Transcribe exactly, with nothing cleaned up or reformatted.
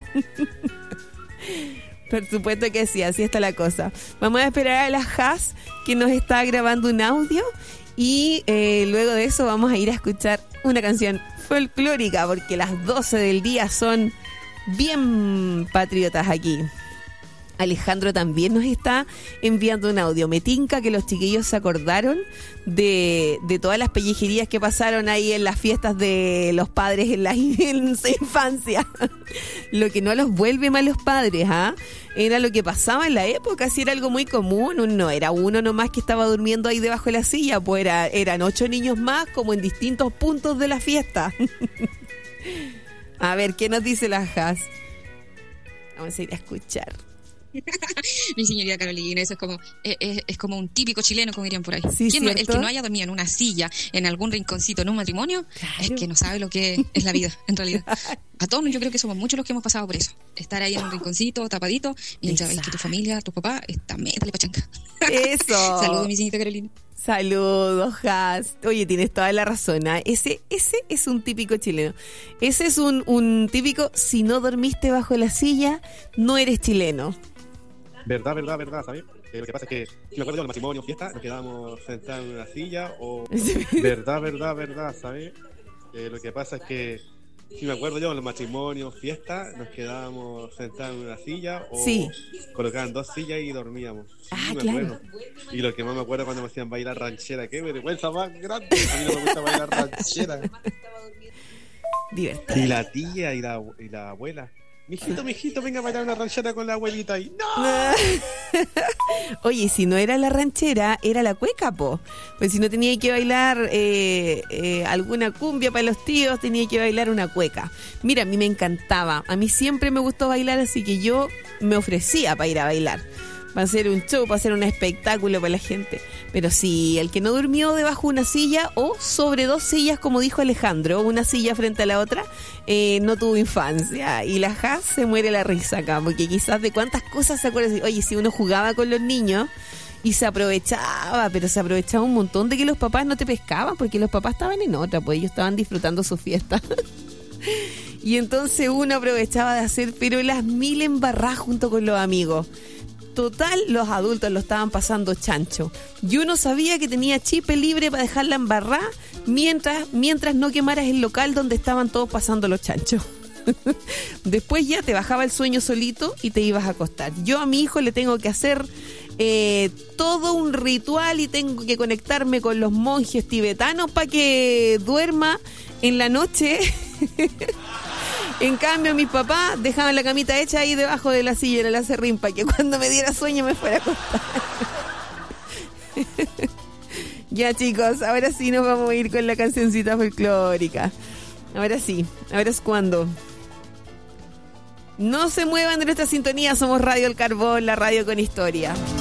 Por supuesto que sí, así está la cosa. Vamos a esperar a la Has, que nos está grabando un audio, y eh, luego de eso vamos a ir a escuchar una canción folclórica, porque las doce del día son bien patriotas aquí. Alejandro también nos está enviando un audio. Me tinca que los chiquillos se acordaron de, de todas las pellejerías que pasaron ahí en las fiestas de los padres en la en su infancia. Lo que no los vuelve malos padres, ¿ah? ¿eh? Era lo que pasaba en la época, si era algo muy común. No era uno nomás que estaba durmiendo ahí debajo de la silla, pues era, eran ocho niños más, como en distintos puntos de la fiesta. A ver, ¿qué nos dice la Has? Vamos a ir a escuchar. Mi señorita Carolina, eso es como es, es, es como un típico chileno, como dirían por ahí. Sí, ¿Quién no, el que no haya dormido en una silla, en algún rinconcito, en un matrimonio, claro, es que no sabe lo que es la vida, en realidad. A todos yo creo que somos muchos los que hemos pasado por eso. Estar ahí en un rinconcito, tapadito, mientras ves que tu familia, tu papá, está métale pachanca. Eso. Saludos, mi señorita Carolina. Saludos, Has. Oye, tienes toda la razón, ¿eh? Ese, ese es un típico chileno. Ese es un, un típico, si no dormiste bajo la silla, no eres chileno. Verdad, verdad, verdad, ¿sabes? Eh, lo que pasa es que, si me acuerdo de los matrimonios, fiestas, nos quedábamos sentados en una silla, o... verdad, verdad, verdad, ¿sabes? Eh, lo que pasa es que, si me acuerdo yo, en los matrimonios, fiestas, nos quedábamos sentados en una silla, o sí, colocaban dos sillas y dormíamos. Sí, ah, me claro. acuerdo. Y lo que más me acuerdo cuando me hacían bailar ranchera, qué vergüenza más grande. A mí no me gusta bailar ranchera. Divertido. Y la tía y la, y la abuela. Mijito, mijito, venga a bailar una ranchera con la abuelita. Y ¡no! Oye, si no era la ranchera, era la cueca, po. Pues si no tenía que bailar eh, eh, alguna cumbia para los tíos, tenía que bailar una cueca. Mira, a mí me encantaba. A mí siempre me gustó bailar, así que yo me ofrecía para ir a bailar. Para hacer un show, para hacer un espectáculo para la gente. Pero sí, el que no durmió debajo de una silla o sobre dos sillas, como dijo Alejandro, una silla frente a la otra, eh, no tuvo infancia. Y la Has se muere la risa acá, porque quizás de cuántas cosas se acuerda. Oye, si uno jugaba con los niños y se aprovechaba, pero se aprovechaba un montón de que los papás no te pescaban, porque los papás estaban en otra, pues ellos estaban disfrutando su fiesta. Y entonces uno aprovechaba de hacer, pero las mil embarradas junto con los amigos. Total, los adultos lo estaban pasando chancho. Y uno sabía que tenía chipe libre para dejarla embarrada mientras, mientras no quemaras el local donde estaban todos pasando los chanchos. Después ya te bajaba el sueño solito y te ibas a acostar. Yo a mi hijo le tengo que hacer eh, todo un ritual y tengo que conectarme con los monjes tibetanos para que duerma en la noche. En cambio, mis papás dejaban la camita hecha ahí debajo de la silla en el acerrín para que cuando me diera sueño me fuera a acostar. Ya, chicos, ahora sí nos vamos a ir con la cancioncita folclórica. Ahora sí, ahora es cuando. No se muevan de nuestra sintonía, somos Radio El Carbón, la radio con historia.